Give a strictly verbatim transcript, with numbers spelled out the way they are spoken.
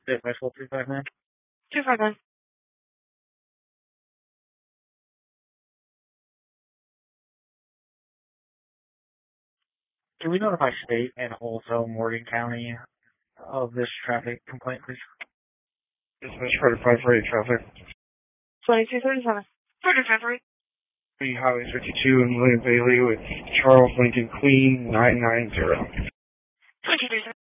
State High School two five nine. two five nine. Can we notify State and also Morgan County of this traffic complaint, please? Dispatch forty-five for eight traffic. twenty-two thirty-seven. thirty-five for eight. Highway fifty-two and William Bailey with Charles Lincoln Queen nine nine zero. twenty-two thirty-seven.